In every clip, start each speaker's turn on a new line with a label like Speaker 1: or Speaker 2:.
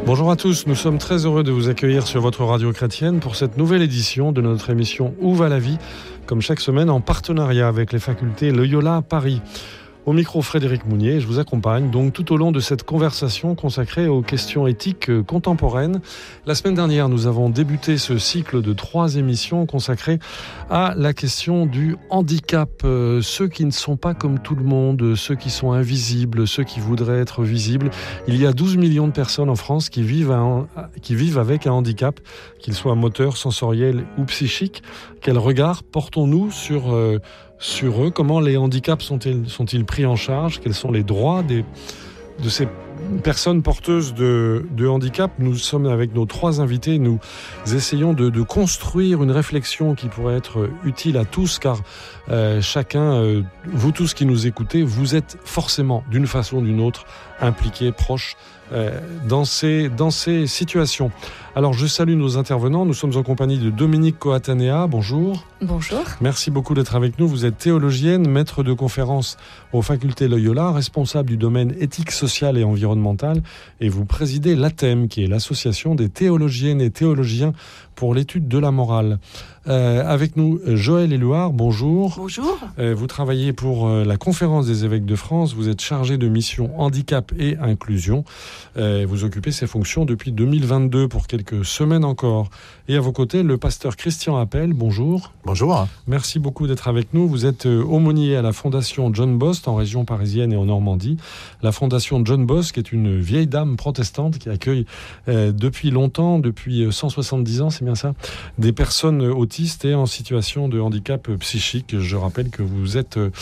Speaker 1: Bonjour à tous, nous sommes très heureux de vous accueillir sur votre radio chrétienne pour cette nouvelle édition de notre émission Où va la vie ? Comme chaque semaine en partenariat avec les facultés Loyola Paris. Au micro, Frédéric Mounier, je vous accompagne donc tout au long de cette conversation consacrée aux questions éthiques contemporaines. La semaine dernière, nous avons débuté ce cycle de 3 émissions consacrées à la question du handicap. Ceux qui ne sont pas comme tout le monde, ceux qui sont invisibles, ceux qui voudraient être visibles. Il y a 12 millions de personnes en France qui vivent avec un handicap, qu'il soit moteur, sensoriel ou psychique. Quel regard portons-nous sur eux? Comment les handicaps sont-ils pris en charge? Quels sont les droits de ces personnes porteuses de handicap? Nous sommes avec nos 3 invités, nous essayons de construire une réflexion qui pourrait être utile à tous, car chacun, vous tous qui nous écoutez, vous êtes forcément d'une façon ou d'une autre impliqués, proches dans ces situations. Alors je salue nos intervenants, nous sommes en compagnie de Dominique Coatanea, bonjour.
Speaker 2: Bonjour.
Speaker 1: Merci beaucoup d'être avec nous, vous êtes théologienne, maître de conférences aux facultés Loyola, responsable du domaine éthique, sociale et environnementale, et vous présidez l'ATEM, qui est l'association des théologiennes et théologiens pour l'étude de la morale. Avec nous, Joël Éluard, bonjour.
Speaker 2: Bonjour.
Speaker 1: Vous travaillez pour la Conférence des évêques de France, vous êtes chargé de mission handicap et inclusion. Vous occupez ces fonctions depuis 2022 pour quelques semaines encore. Et à vos côtés, le pasteur Christian Appel, bonjour.
Speaker 3: Bonjour.
Speaker 1: Merci beaucoup d'être avec nous. Vous êtes aumônier à la Fondation John Bost en région parisienne et en Normandie. La Fondation John Bost, qui est une vieille dame protestante qui accueille depuis longtemps, depuis 170 ans, c'est bien ça, des personnes autistes et en situation de handicap psychique. Je rappelle que vous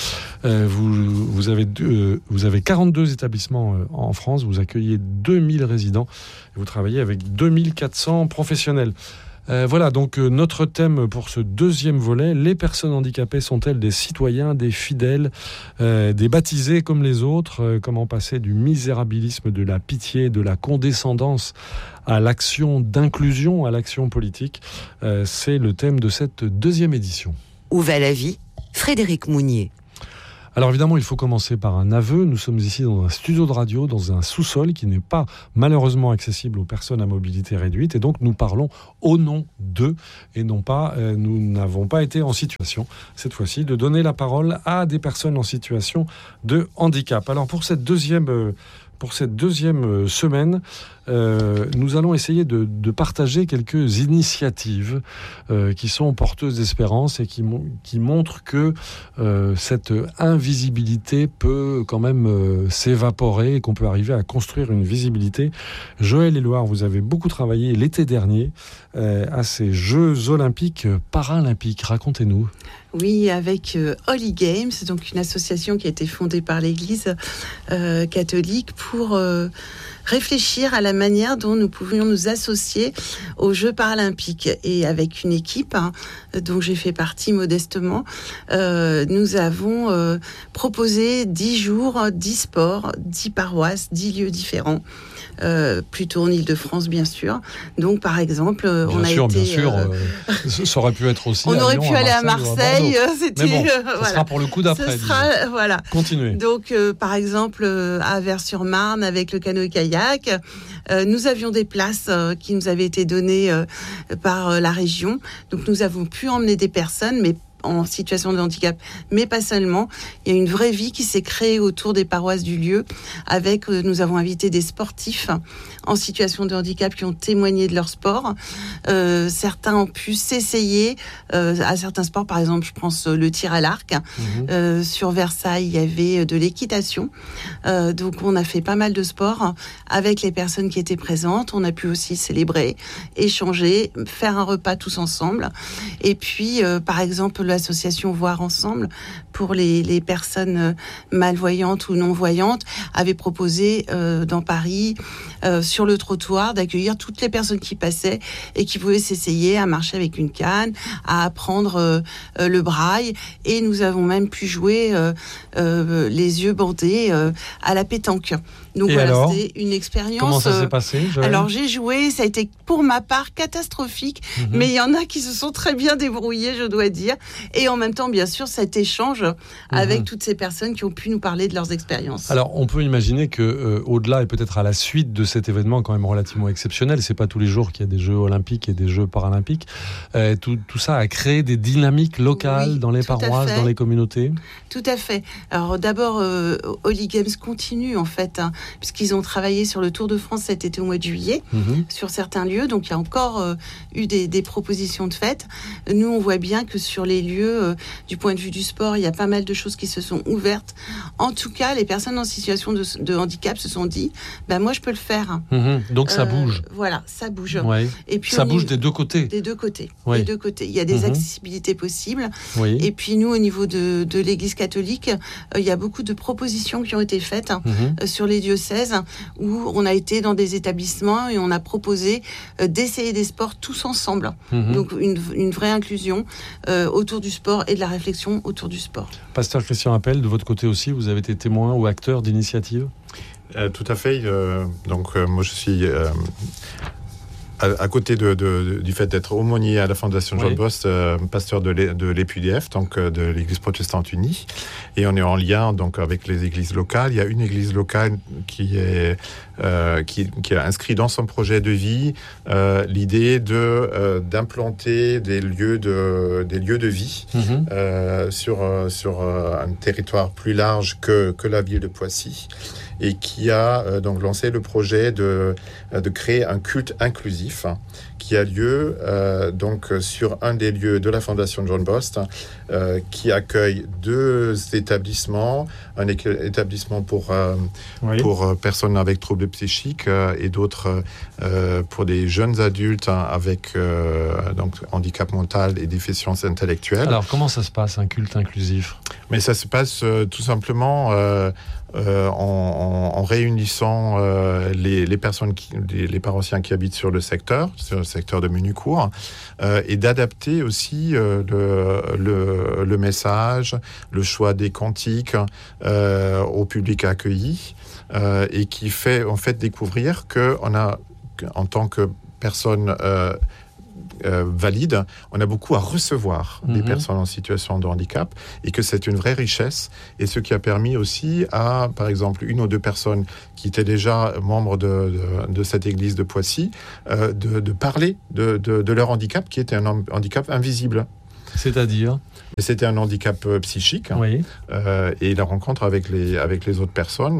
Speaker 1: avez 42 établissements en France, vous accueillez 2000 résidents et vous travaillez avec 2400 professionnels. Voilà donc notre thème pour ce deuxième volet. Les personnes handicapées sont-elles des citoyens, des fidèles, des baptisés comme les autres? Comment passer du misérabilisme, de la pitié, de la condescendance à l'action d'inclusion, à l'action politique? C'est le thème de cette deuxième édition.
Speaker 4: Où va la vie ? Frédéric Mounier.
Speaker 1: Alors évidemment, il faut commencer par un aveu. Nous sommes ici dans un studio de radio, dans un sous-sol qui n'est pas malheureusement accessible aux personnes à mobilité réduite. Et donc nous parlons au nom d'eux et non pas, nous n'avons pas été en situation, cette fois-ci, de donner la parole à des personnes en situation de handicap. Alors pour cette deuxième semaine, nous allons essayer de partager quelques initiatives qui sont porteuses d'espérance et qui montrent que cette invisibilité peut quand même s'évaporer et qu'on peut arriver à construire une visibilité. Joël Éluard, vous avez beaucoup travaillé l'été dernier à ces Jeux olympiques paralympiques. Racontez-nous.
Speaker 2: Oui, avec Holy Games, donc une association qui a été fondée par l'Église catholique pour réfléchir à la manière dont nous pouvions nous associer aux Jeux paralympiques. Et avec une équipe dont j'ai fait partie modestement, nous avons proposé 10 jours, 10 sports, 10 paroisses, 10 lieux différents. Plutôt en Île-de-France, bien sûr. Donc, par exemple,
Speaker 1: bien sûr, ça aurait pu être aussi.
Speaker 2: On aurait
Speaker 1: Lyon,
Speaker 2: pu aller à Marseille.
Speaker 1: C'était. Mais bon, ça sera pour le coup d'après.
Speaker 2: Voilà.
Speaker 1: Continuez.
Speaker 2: Donc, par exemple, à Vers-sur-Marne, avec le canoë-kayak, nous avions des places qui nous avaient été données par la région. Donc, nous avons pu emmener des personnes, mais en situation de handicap, mais pas seulement. Il y a une vraie vie qui s'est créée autour des paroisses du lieu. Nous avons invité des sportifs en situation de handicap qui ont témoigné de leur sport. Certains ont pu s'essayer à certains sports. Par exemple, je pense le tir à l'arc. Sur Versailles, il y avait de l'équitation. Donc, on a fait pas mal de sports avec les personnes qui étaient présentes. On a pu aussi célébrer, échanger, faire un repas tous ensemble. Et puis, par exemple, l'association Voir Ensemble pour les personnes malvoyantes ou non-voyantes avait proposé dans Paris, sur le trottoir, d'accueillir toutes les personnes qui passaient et qui pouvaient s'essayer à marcher avec une canne, à apprendre le braille. Et nous avons même pu jouer les yeux bandés à la pétanque. Donc
Speaker 1: et
Speaker 2: voilà,
Speaker 1: alors,
Speaker 2: c'était une expérience.
Speaker 1: Comment ça s'est passé, Joël ?
Speaker 2: Alors j'ai joué, ça a été pour ma part catastrophique, mais il y en a qui se sont très bien débrouillés, je dois dire. Et en même temps, bien sûr, cet échange échange avec toutes ces personnes qui ont pu nous parler de leurs expériences.
Speaker 1: Alors, on peut imaginer que au-delà et peut-être à la suite de cet événement quand même relativement exceptionnel, c'est pas tous les jours qu'il y a des Jeux olympiques et des Jeux paralympiques, tout ça a créé des dynamiques locales dans les paroisses, dans les communautés.
Speaker 2: Tout à fait. Alors d'abord, Holy Games continue en fait, puisqu'ils ont travaillé sur le Tour de France cet été au mois de juillet, sur certains lieux, donc il y a encore eu des propositions de fête. Nous, on voit bien que sur les lieux, du point de vue du sport, il y a pas mal de choses qui se sont ouvertes. En tout cas, les personnes en situation de handicap se sont dit, moi je peux le faire.
Speaker 1: Donc ça bouge.
Speaker 2: Voilà, ça bouge.
Speaker 1: Ouais.
Speaker 2: Et puis
Speaker 1: ça bouge des deux côtés.
Speaker 2: Des deux côtés.
Speaker 1: Oui.
Speaker 2: Des deux côtés. Il y a des accessibilités possibles.
Speaker 1: Oui.
Speaker 2: Et puis nous, au niveau de l'Église catholique, il y a beaucoup de propositions qui ont été faites sur les diocèses où on a été dans des établissements et on a proposé d'essayer des sports tous ensemble. Donc une vraie inclusion autour du sport et de la réflexion autour du sport.
Speaker 1: Pasteur Christian Appel, de votre côté aussi, vous avez été témoin ou acteur d'initiatives ?
Speaker 3: Tout à fait. Moi, je suis à côté du fait d'être aumônier à la Fondation John Bost, pasteur de l'EPUDF, donc de l'Église protestante unie, et on est en lien donc avec les églises locales. Il y a une église locale qui a inscrit dans son projet de vie l'idée d'implanter des lieux de vie sur un territoire plus large que la ville de Poissy, et qui a donc lancé le projet de créer un culte inclusif qui a lieu donc sur un des lieux de la Fondation John Bost, qui accueille 2 établissements, un établissement pour personnes avec troubles psychiques et d'autres pour des jeunes adultes avec donc handicap mental et déficience intellectuelle.
Speaker 1: Alors comment ça se passe, un culte inclusif ?
Speaker 3: Mais ça se passe tout simplement en réunissant les personnes, les paroissiens qui habitent sur le secteur de Menucourt, et d'adapter aussi le message, le choix des cantiques au public accueilli, et qui fait en fait découvrir qu'on a, en tant que personne valide, on a beaucoup à recevoir des personnes en situation de handicap, et que c'est une vraie richesse, et ce qui a permis aussi à, par exemple, 1 ou 2 personnes qui étaient déjà membres de cette église de Poissy, de parler de leur handicap, qui était un handicap invisible.
Speaker 1: C'est-à-dire ?
Speaker 3: C'était un handicap psychique, et la rencontre avec les autres personnes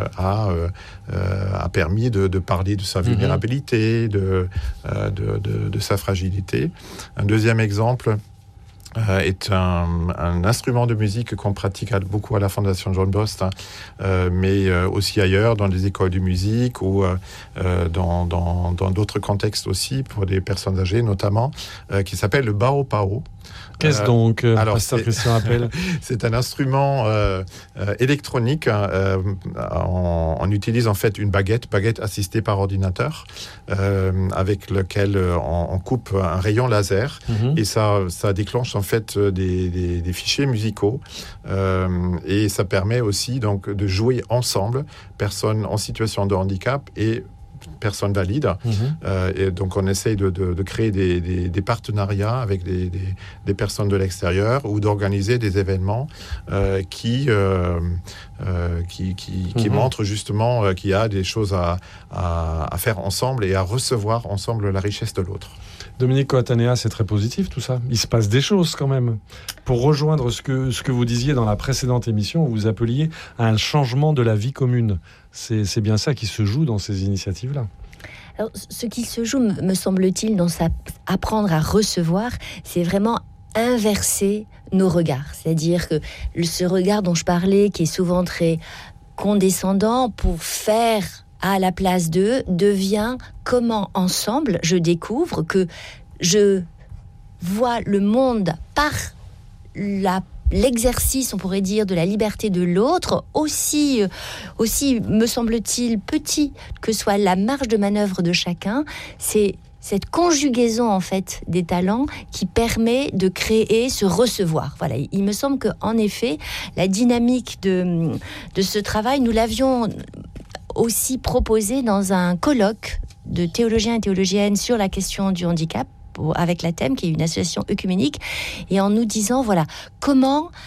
Speaker 3: a permis de parler de sa vulnérabilité, de sa fragilité. Un deuxième exemple est un instrument de musique qu'on pratique beaucoup à la Fondation John Bost, mais aussi ailleurs, dans les écoles de musique ou dans d'autres contextes aussi, pour des personnes âgées notamment, qui s'appelle le Bao Pao.
Speaker 1: Qu'est-ce donc, Pasteur Christian Appel ?
Speaker 3: C'est un instrument électronique. On utilise en fait une baguette assistée par ordinateur, avec lequel on coupe un rayon laser, et ça déclenche en fait des fichiers musicaux, et ça permet aussi donc de jouer ensemble, personnes en situation de handicap et personnes valides. Et donc on essaye de créer des partenariats avec des personnes de l'extérieur, ou d'organiser des événements qui montrent justement qu'il y a des choses à faire ensemble et à recevoir ensemble la richesse de l'autre.
Speaker 1: Dominique Coatanea, c'est très positif tout ça. Il se passe des choses quand même. Pour rejoindre ce que vous disiez dans la précédente émission, vous appeliez à un changement de la vie commune. C'est bien ça qui se joue dans ces initiatives-là.
Speaker 5: Alors, ce qui se joue, me semble-t-il, dans apprendre à recevoir, c'est vraiment inverser nos regards. C'est-à-dire que ce regard dont je parlais, qui est souvent très condescendant, pour faire à la place d'eux, devient comment ensemble je découvre que je vois le monde par l'exercice, on pourrait dire, de la liberté de l'autre, aussi, me semble-t-il, petit que soit la marge de manœuvre de chacun. C'est cette conjugaison en fait des talents qui permet de créer ce recevoir. Voilà, il me semble qu'en effet, la dynamique de ce travail, nous l'avions aussi proposé dans un colloque de théologiens et théologiennes sur la question du handicap, avec la Thème, qui est une association œcuménique, et en nous disant, voilà, comment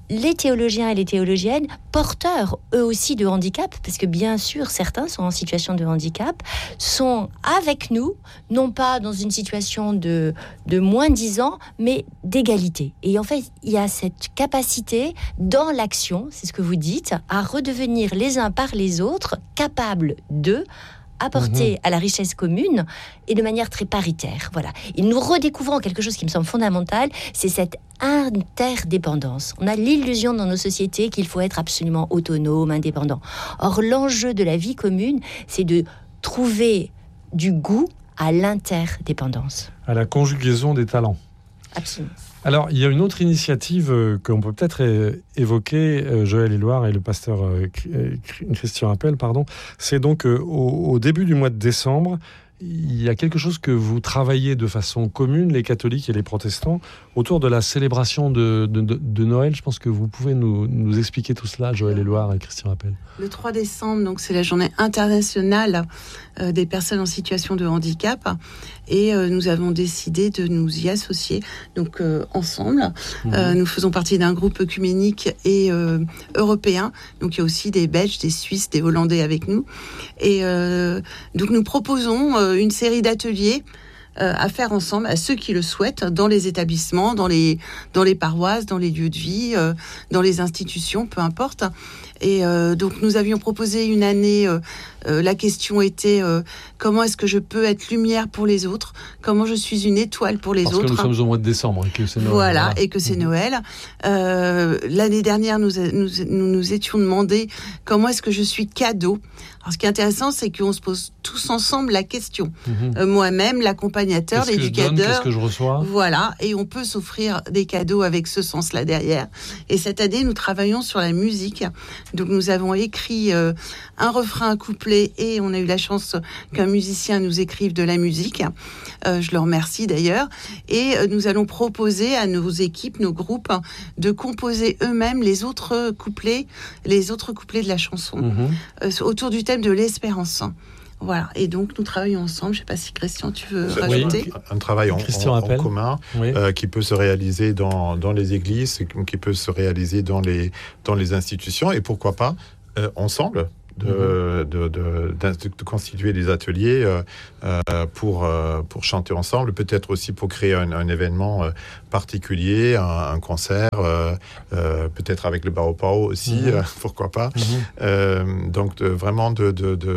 Speaker 5: les théologiens et les théologiennes, porteurs eux aussi de handicap, parce que bien sûr certains sont en situation de handicap, sont avec nous, non pas dans une situation de moins-disant, mais d'égalité. Et en fait, il y a cette capacité dans l'action, c'est ce que vous dites, à redevenir les uns par les autres capables de apporter à la richesse commune et de manière très paritaire. Voilà. Et nous redécouvrons quelque chose qui me semble fondamental, c'est cette interdépendance. On a l'illusion dans nos sociétés qu'il faut être absolument autonome, indépendant. Or, l'enjeu de la vie commune, c'est de trouver du goût à l'interdépendance.
Speaker 1: À la conjugaison des talents.
Speaker 5: Absolument.
Speaker 1: Alors, il y a une autre initiative qu'on peut peut-être évoquer, Joël Éluard et le pasteur Christian Appel, pardon. C'est donc au début du mois de décembre, il y a quelque chose que vous travaillez de façon commune, les catholiques et les protestants, autour de la célébration de Noël. Je pense que vous pouvez nous expliquer tout cela, Joël Éluard et Christian Appel.
Speaker 2: Le 3 décembre, donc, c'est la journée internationale des personnes en situation de handicap. Et nous avons décidé de nous y associer donc ensemble. Nous faisons partie d'un groupe œcuménique et européen. Donc il y a aussi des Belges, des Suisses, des Hollandais avec nous. Et donc nous proposons une série d'ateliers à faire ensemble à ceux qui le souhaitent dans les établissements, dans les paroisses, dans les lieux de vie, dans les institutions, peu importe. Et donc nous avions proposé une année, la question était comment est-ce que je peux être lumière pour les autres, comment je suis une étoile pour les autres.
Speaker 1: Parce que nous sommes au mois de décembre et que c'est Noël.
Speaker 2: Voilà, et que c'est Noël. L'année dernière, nous étions demandé comment est-ce que je suis cadeau. Alors ce qui est intéressant, c'est qu'on se pose tous ensemble la question. Moi-même, l'accompagnateur, l'éducateur.
Speaker 1: Qu'est-ce que je reçois ?
Speaker 2: Voilà, et on peut s'offrir des cadeaux avec ce sens-là derrière. Et cette année, nous travaillons sur la musique. Donc nous avons écrit un refrain, un couplet, et on a eu la chance qu'un musicien nous écrive de la musique. Je le remercie d'ailleurs. Et nous allons proposer à nos équipes, nos groupes, de composer eux-mêmes les autres couplets de la chanson, autour du thème de l'espérance. Voilà, et donc nous travaillons ensemble. Je ne sais pas si Christian, tu veux rajouter.
Speaker 3: Un travail en commun qui peut se réaliser dans les églises, qui peut se réaliser dans les institutions, et pourquoi pas ensemble de constituer des ateliers pour chanter ensemble, peut-être aussi pour créer un événement particulier, un concert, peut-être avec le Baropao aussi, pourquoi pas. Donc vraiment de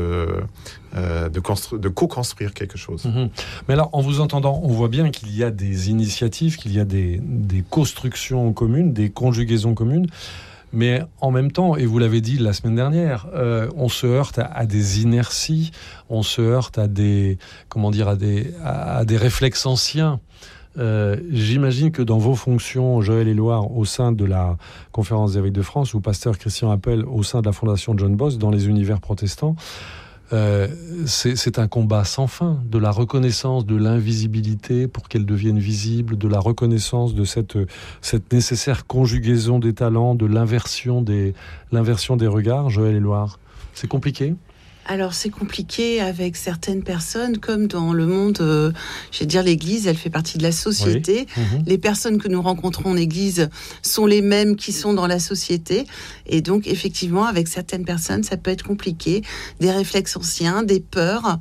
Speaker 3: co-construire quelque chose.
Speaker 1: Mais alors, en vous entendant, on voit bien qu'il y a des initiatives, qu'il y a des constructions communes, des conjugaisons communes. Mais en même temps, et vous l'avez dit la semaine dernière, on se heurte à des inerties, on se heurte à des réflexes anciens. J'imagine que dans vos fonctions, Joël Éluard, au sein de la Conférence des évêques de France, ou pasteur Christian Appel, au sein de la Fondation John Boss, dans les univers protestants, c'est un combat sans fin, de la reconnaissance de l'invisibilité pour qu'elle devienne visible, de la reconnaissance de cette nécessaire conjugaison des talents, de l'inversion des regards. Joël Éluard, c'est compliqué ?
Speaker 2: Alors c'est compliqué avec certaines personnes, comme dans le monde, je vais dire l'Église, elle fait partie de la société. Les personnes que nous rencontrons en Église sont les mêmes qui sont dans la société. Et donc effectivement, avec certaines personnes, ça peut être compliqué. Des réflexes anciens, des peurs.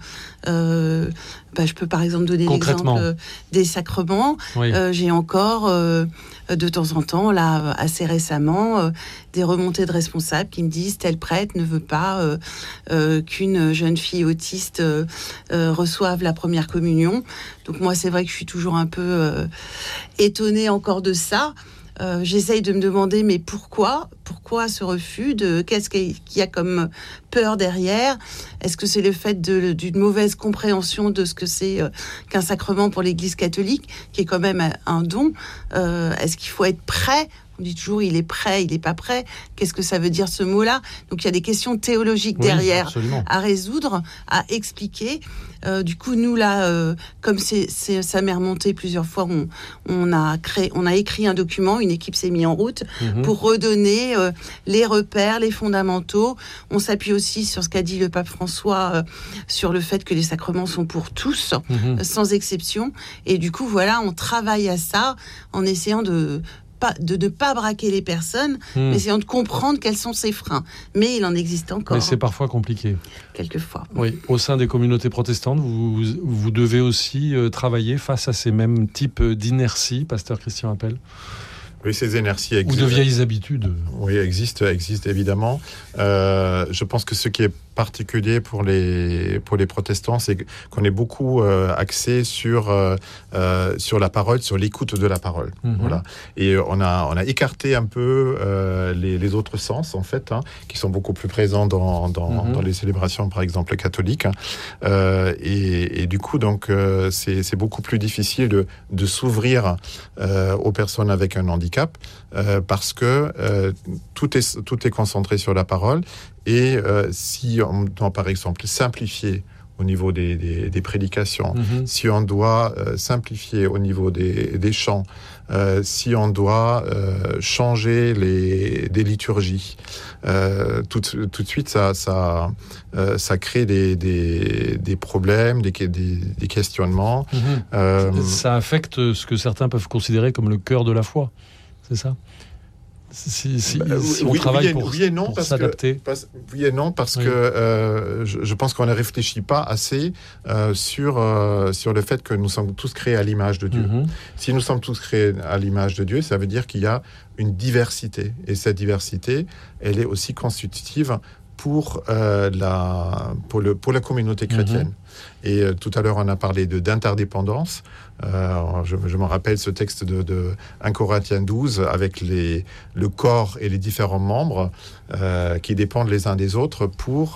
Speaker 2: Je peux par exemple donner l'exemple des sacrements. J'ai encore de temps en temps, là, assez récemment, des remontées de responsables qui me disent tel prêtre ne veut pas qu'une jeune fille autiste reçoive la première communion. Donc moi, c'est vrai que je suis toujours un peu étonnée encore de ça. J'essaye de me demander, mais pourquoi ce refus qu'est-ce qu'il y a comme peur derrière? Est-ce que c'est le fait d'une mauvaise compréhension de ce que c'est qu'un sacrement pour l'Église catholique, qui est quand même un don? Est-ce qu'il faut être prêt? On dit toujours, il est prêt, il n'est pas prêt. Qu'est-ce que ça veut dire ce mot-là? Donc il y a des questions théologiques derrière à résoudre, à expliquer. Du coup, nous là, comme ça m'est remonté plusieurs fois, on a écrit un document, une équipe s'est mise en route pour redonner les repères, les fondamentaux. On s'appuie aussi sur ce qu'a dit le pape François sur le fait que les sacrements sont pour tous, sans exception. Et du coup, voilà, on travaille à ça en essayant de ne pas braquer les personnes, mais essayant de comprendre quels sont ces freins. Mais il en existe encore.
Speaker 1: Mais c'est parfois compliqué.
Speaker 2: Quelquefois.
Speaker 1: Oui. Au sein des communautés protestantes, vous devez aussi travailler face à ces mêmes types d'inertie, pasteur Christian Appel.
Speaker 3: Oui, ces inerties existent.
Speaker 1: Ou de vieilles habitudes.
Speaker 3: Oui, existent évidemment. Je pense que ce qui est particulier pour les protestants, c'est qu'on est beaucoup axé sur la parole, sur l'écoute de la parole. Voilà. Et on a écarté un peu les autres sens, en fait, qui sont beaucoup plus présents dans les célébrations, par exemple, catholiques. Et du coup, donc, c'est beaucoup plus difficile de s'ouvrir aux personnes avec un handicap parce que tout est concentré sur la parole. Et si on doit, par exemple, simplifier au niveau des prédications, si on doit simplifier au niveau des chants, si on doit changer des liturgies, tout de suite, ça crée des problèmes, des questionnements.
Speaker 1: Ça affecte ce que certains peuvent considérer comme le cœur de la foi, c'est ça ? Si on travaille pour s'adapter.
Speaker 3: Oui et non, parce que je pense qu'on ne réfléchit pas assez sur le fait que nous sommes tous créés à l'image de Dieu. Si nous sommes tous créés à l'image de Dieu, ça veut dire qu'il y a une diversité. Et cette diversité, elle est aussi constitutive pour la communauté chrétienne. Et tout à l'heure, on a parlé d'interdépendance. Je me rappelle ce texte de 1 Corinthiens 12 avec le corps et les différents membres qui dépendent les uns des autres pour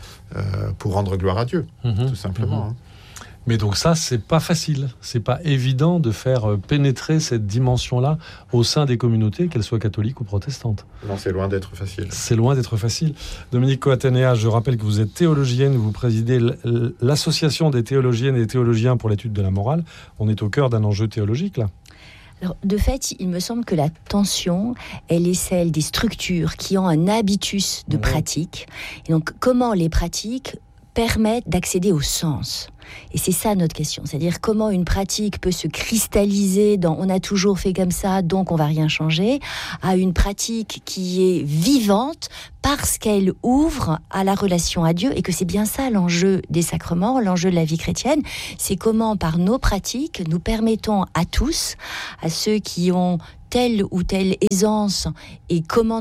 Speaker 3: rendre gloire à Dieu, tout simplement.
Speaker 1: Mais donc ça, c'est pas facile. C'est pas évident de faire pénétrer cette dimension-là au sein des communautés, qu'elles soient catholiques ou protestantes.
Speaker 3: Non, c'est loin d'être facile.
Speaker 1: C'est loin d'être facile. Dominique Coatanea, je rappelle que vous êtes théologienne, vous présidez l'association des théologiennes et des théologiens pour l'étude de la morale. On est au cœur d'un enjeu théologique, là.
Speaker 5: Alors, de fait, il me semble que la tension, elle est celle des structures qui ont un habitus de pratique. Et donc, comment les pratiques permettent d'accéder au sens. Et c'est ça notre question, c'est-à-dire comment une pratique peut se cristalliser dans « on a toujours fait comme ça, donc on va rien changer », à une pratique qui est vivante parce qu'elle ouvre à la relation à Dieu, et que c'est bien ça l'enjeu des sacrements, l'enjeu de la vie chrétienne, c'est comment par nos pratiques nous permettons à tous, à ceux qui ont telle ou telle aisance, et comment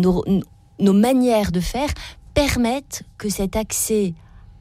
Speaker 5: nos manières de faire permettent que cet accès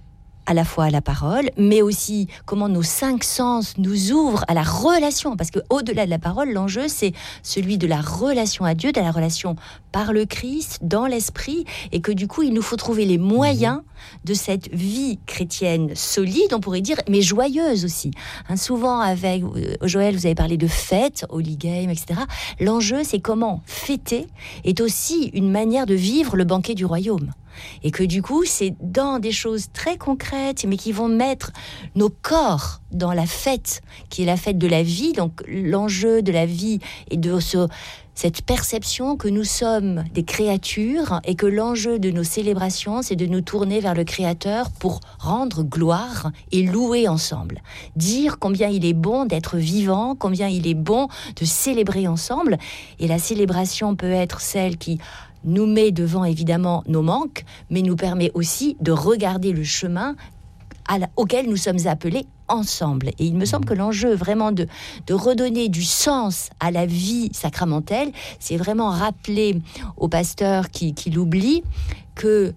Speaker 5: à la fois à la parole, mais aussi comment nos 5 sens nous ouvrent à la relation, parce qu'au-delà de la parole, l'enjeu c'est celui de la relation à Dieu, de la relation par le Christ, dans l'esprit, et que du coup il nous faut trouver les moyens de cette vie chrétienne solide, on pourrait dire, mais joyeuse aussi. Souvent avec Joël, vous avez parlé de fêtes, Holy Game, etc. L'enjeu c'est comment fêter est aussi une manière de vivre le banquet du royaume. Et que du coup, c'est dans des choses très concrètes, mais qui vont mettre nos corps dans la fête, qui est la fête de la vie. Donc l'enjeu de la vie est de cette perception que nous sommes des créatures et que l'enjeu de nos célébrations, c'est de nous tourner vers le Créateur pour rendre gloire et louer ensemble. Dire combien il est bon d'être vivant, combien il est bon de célébrer ensemble. Et la célébration peut être celle qui nous met devant évidemment nos manques, mais nous permet aussi de regarder le chemin auquel nous sommes appelés ensemble. Et il me semble que l'enjeu vraiment de redonner du sens à la vie sacramentelle, c'est vraiment rappeler aux pasteurs qui l'oublient que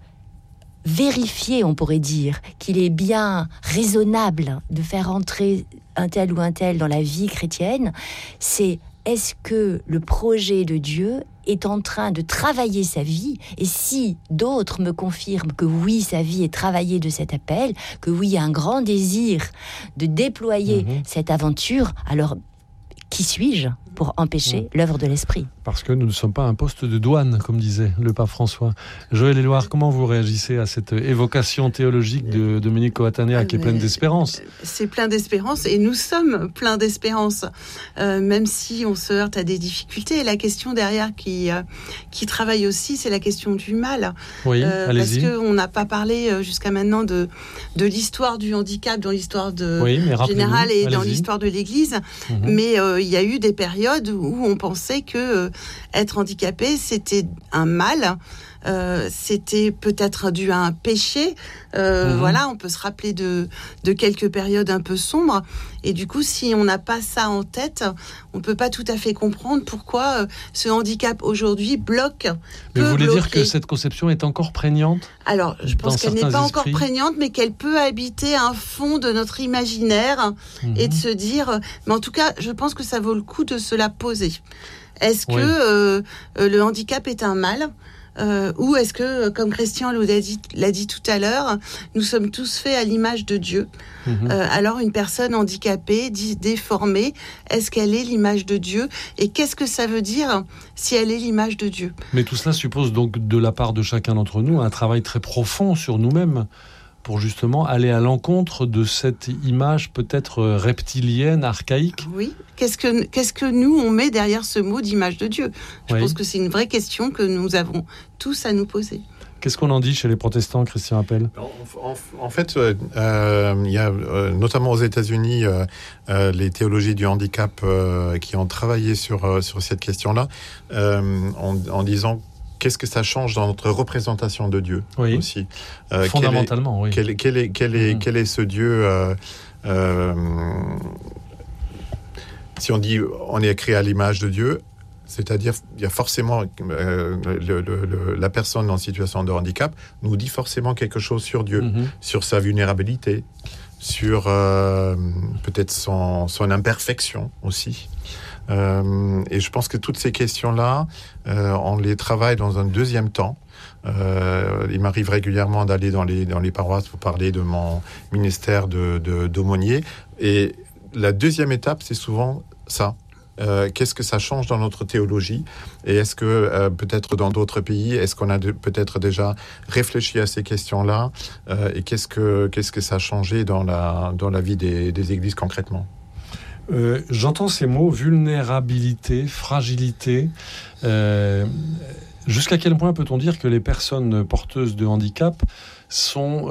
Speaker 5: vérifier, on pourrait dire, qu'il est bien raisonnable de faire entrer un tel ou un tel dans la vie chrétienne, c'est est-ce que le projet de Dieu est en train de travailler sa vie, et si d'autres me confirment que oui, sa vie est travaillée de cet appel, que oui, il y a un grand désir de déployer cette aventure, alors qui suis-je pour empêcher l'œuvre de l'esprit ?
Speaker 1: Parce que nous ne sommes pas un poste de douane, comme disait le pape François. Joël Éluard, comment vous réagissez à cette évocation théologique de Dominique Coatanea qui est pleine d'espérance ?
Speaker 2: C'est plein d'espérance, et nous sommes pleins d'espérance, même si on se heurte à des difficultés. La question derrière qui travaille aussi, c'est la question du mal.
Speaker 1: Oui, allez-y.
Speaker 2: Parce qu'on n'a pas parlé jusqu'à maintenant de l'histoire du handicap dans l'histoire générale et dans l'histoire de l'Église, mais il y a eu des périodes période où on pensait que être handicapé, c'était un mal. C'était peut-être dû à un péché. Voilà, on peut se rappeler de quelques périodes un peu sombres. Et du coup, si on n'a pas ça en tête, on peut pas tout à fait comprendre pourquoi ce handicap aujourd'hui bloque.
Speaker 1: Mais vous voulez dire que cette conception est encore prégnante ?
Speaker 2: Alors, je pense qu'elle n'est pas encore prégnante, mais qu'elle peut habiter un fond de notre imaginaire et de se dire... Mais en tout cas, je pense que ça vaut le coup de se la poser. Est-ce que le handicap est un mal ? Ou est-ce que, comme Christian l'a dit tout à l'heure, nous sommes tous faits à l'image de Dieu. Alors une personne handicapée, déformée, est-ce qu'elle est l'image de Dieu ? Et qu'est-ce que ça veut dire si elle est l'image de Dieu ?
Speaker 1: Mais tout cela suppose donc de la part de chacun d'entre nous un travail très profond sur nous-mêmes, pour justement aller à l'encontre de cette image peut-être reptilienne, archaïque.
Speaker 2: Oui. Qu'est-ce que nous, on met derrière ce mot d'image de Dieu ? Je pense que c'est une vraie question que nous avons tous à nous poser.
Speaker 1: Qu'est-ce qu'on en dit chez les protestants, Christian Appel ?
Speaker 3: En fait, il y a notamment aux États-Unis les théologies du handicap qui ont travaillé sur cette question-là en disant qu'est-ce que ça change dans notre représentation de Dieu aussi.
Speaker 1: Fondamentalement, oui.
Speaker 3: Quel est ce Dieu si on dit on est créé à l'image de Dieu, c'est-à-dire il y a forcément la personne en situation de handicap nous dit forcément quelque chose sur Dieu, sur sa vulnérabilité, sur peut-être son imperfection aussi. Et je pense que toutes ces questions-là, on les travaille dans un deuxième temps. Il m'arrive régulièrement d'aller dans les paroisses pour parler de mon ministère d'aumônier. Et la deuxième étape, c'est souvent ça. Qu'est-ce que ça change dans notre théologie ? Et est-ce que, peut-être dans d'autres pays, est-ce qu'on a peut-être déjà réfléchi à ces questions-là ? Et qu'est-ce que ça a changé dans la vie des églises concrètement ?
Speaker 1: J'entends ces mots, vulnérabilité, fragilité. Jusqu'à quel point peut-on dire que les personnes porteuses de handicap sont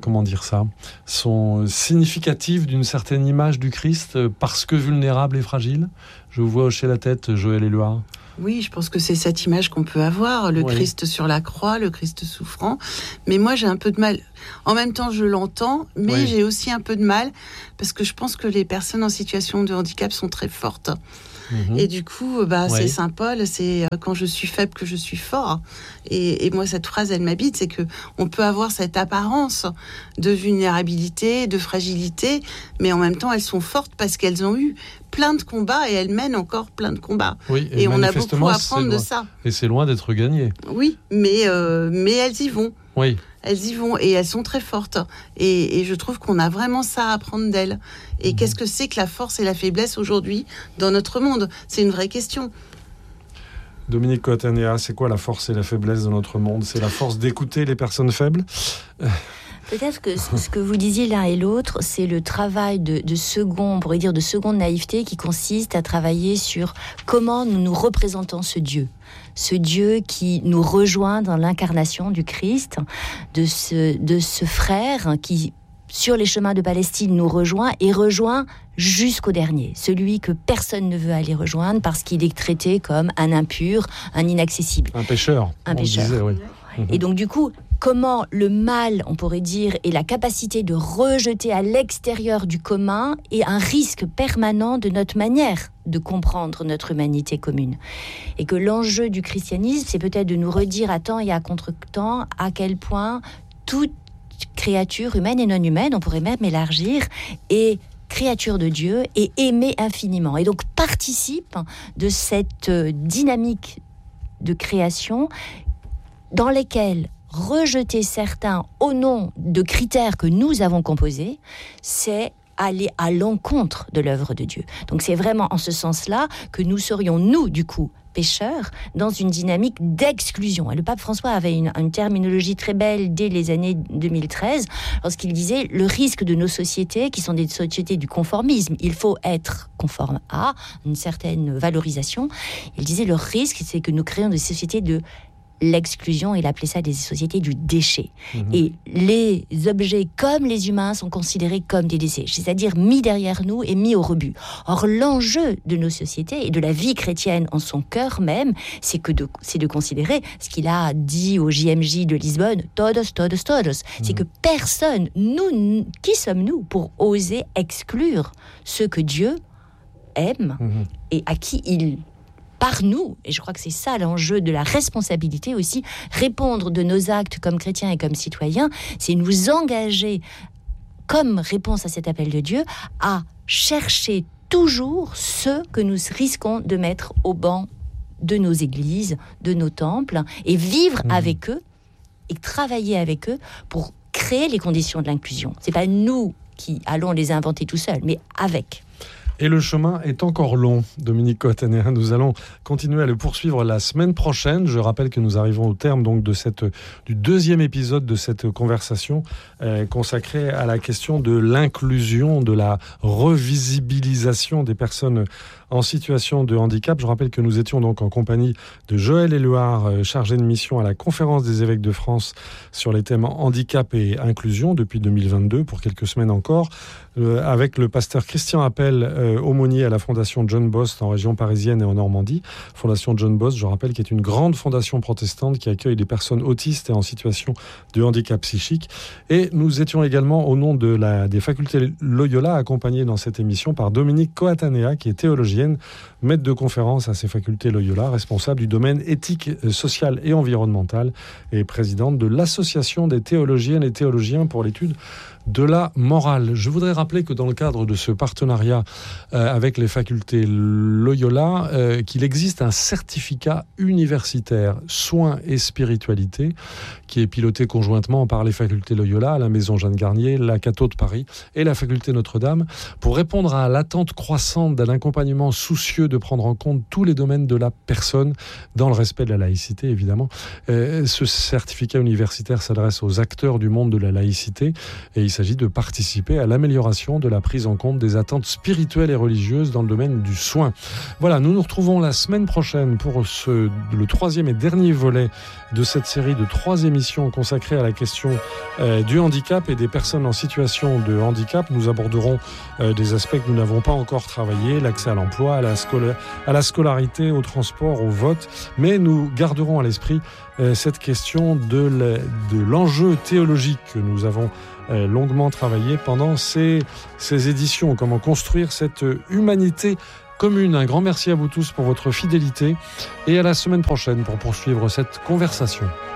Speaker 1: significatives d'une certaine image du Christ parce que vulnérables et fragiles ? Je vous vois hocher la tête, Joël Éluard.
Speaker 2: Oui, je pense que c'est cette image qu'on peut avoir, le Christ sur la croix, le Christ souffrant. Mais moi, j'ai un peu de mal. En même temps, je l'entends, mais j'ai aussi un peu de mal parce que je pense que les personnes en situation de handicap sont très fortes. Et du coup, c'est Saint Paul, c'est quand je suis faible que je suis fort. Et moi, cette phrase, elle m'habite, c'est que on peut avoir cette apparence de vulnérabilité, de fragilité, mais en même temps, elles sont fortes parce qu'elles ont eu plein de combats et elles mènent encore plein de combats.
Speaker 1: Oui,
Speaker 2: et on a beaucoup à apprendre de ça.
Speaker 1: Et c'est loin d'être gagné.
Speaker 2: Oui, mais elles y vont.
Speaker 1: Oui.
Speaker 2: Elles y vont et elles sont très fortes. Et je trouve qu'on a vraiment ça à apprendre d'elles. Et qu'est-ce que c'est que la force et la faiblesse aujourd'hui dans notre monde ? C'est une vraie question.
Speaker 1: Dominique Coatanea, c'est quoi la force et la faiblesse dans notre monde ? C'est la force d'écouter les personnes faibles ?
Speaker 5: Peut-être que ce que vous disiez l'un et l'autre, c'est le travail de seconde naïveté qui consiste à travailler sur comment nous nous représentons ce Dieu. Ce Dieu qui nous rejoint dans l'incarnation du Christ, de ce frère qui, sur les chemins de Palestine, nous rejoint et rejoint jusqu'au dernier. Celui que personne ne veut aller rejoindre parce qu'il est traité comme un impur, un inaccessible.
Speaker 1: Un pécheur.
Speaker 5: Disait,
Speaker 1: oui.
Speaker 5: Et donc du coup, comment le mal, on pourrait dire, et la capacité de rejeter à l'extérieur du commun est un risque permanent de notre manière de comprendre notre humanité commune. Et que l'enjeu du christianisme, c'est peut-être de nous redire à temps et à contre-temps à quel point toute créature humaine et non humaine, on pourrait même élargir, est créature de Dieu et aimée infiniment. Et donc participe de cette dynamique de création dans lesquelles rejeter certains au nom de critères que nous avons composés, c'est aller à l'encontre de l'œuvre de Dieu. Donc c'est vraiment en ce sens-là que nous serions, nous, du coup, pécheurs, dans une dynamique d'exclusion. Et le pape François avait une terminologie très belle dès les années 2013, lorsqu'il disait le risque de nos sociétés, qui sont des sociétés du conformisme, il faut être conforme à une certaine valorisation. Il disait le risque, c'est que nous créons des sociétés de l'exclusion, il appelait ça des sociétés du déchet. Et les objets, comme les humains, sont considérés comme des déchets, c'est-à-dire mis derrière nous et mis au rebut. Or, l'enjeu de nos sociétés et de la vie chrétienne en son cœur même, c'est de considérer ce qu'il a dit au JMJ de Lisbonne, todos, todos, todos. C'est que personne, nous, qui sommes-nous pour oser exclure ceux que Dieu aime et à qui il par nous, et je crois que c'est ça l'enjeu de la responsabilité aussi, répondre de nos actes comme chrétiens et comme citoyens, c'est nous engager comme réponse à cet appel de Dieu à chercher toujours ceux que nous risquons de mettre au banc de nos églises, de nos temples, et vivre avec eux et travailler avec eux pour créer les conditions de l'inclusion. C'est pas nous qui allons les inventer tout seuls, mais avec.
Speaker 1: Et le chemin est encore long, Dominique Coatanea. Nous allons continuer à le poursuivre la semaine prochaine. Je rappelle que nous arrivons au terme donc du deuxième épisode de cette conversation consacrée à la question de l'inclusion, de la revisibilisation des personnes en situation de handicap. Je rappelle que nous étions donc en compagnie de Joël Éluard, chargé de mission à la Conférence des évêques de France sur les thèmes handicap et inclusion depuis 2022, pour quelques semaines encore, avec le pasteur Christian Appel, aumônier à la Fondation John Bost en région parisienne et en Normandie. Fondation John Bost, je rappelle, qui est une grande fondation protestante qui accueille des personnes autistes et en situation de handicap psychique. Et nous étions également, au nom des facultés Loyola, accompagnés dans cette émission par Dominique Coatanea, qui est théologienne, maître de conférence à ces facultés Loyola, responsable du domaine éthique, social et environnemental et présidente de l'Association des théologiennes et théologiens pour l'étude de la morale. Je voudrais rappeler que dans le cadre de ce partenariat avec les facultés Loyola, qu'il existe un certificat universitaire soins et spiritualité qui est piloté conjointement par les facultés Loyola, la Maison Jeanne Garnier, la Cato de Paris et la faculté Notre-Dame pour répondre à l'attente croissante d'un accompagnement soucieux de prendre en compte tous les domaines de la personne dans le respect de la laïcité, évidemment. Ce certificat universitaire s'adresse aux acteurs du monde de la laïcité et il s'agit de participer à l'amélioration de la prise en compte des attentes spirituelles et religieuses dans le domaine du soin. Voilà, nous nous retrouvons la semaine prochaine pour le troisième et dernier volet de cette série de 3 émissions consacrées à la question du handicap et des personnes en situation de handicap. Nous aborderons des aspects que nous n'avons pas encore travaillés, l'accès à l'emploi, à la scolarité, au transport, au vote, mais nous garderons à l'esprit cette question de l'enjeu théologique que nous avons longuement travaillé pendant ces éditions. Comment construire cette humanité commune. Un grand merci à vous tous pour votre fidélité et à la semaine prochaine pour poursuivre cette conversation.